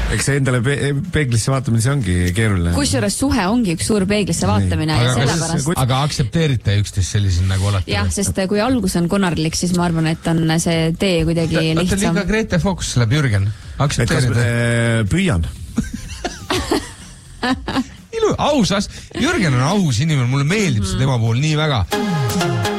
Eks see endale peeglisse vaatamine, see ongi keeruline. Kusjuures suhe ongi üks suur peeglisse vaatamine ja sellepärast. Aga aktsepteerite üksteist sellisin nagu olete? Jah, sest kui algus on konarlik, siis ma arvan, et on see tee kuidagi lihtsam. Liiga Grete Fox läheb Jürgen. Aktsepteerite? Püüan. Ausas. Jürgen on aus inimene, mulle meeldib see tema puhul nii väga.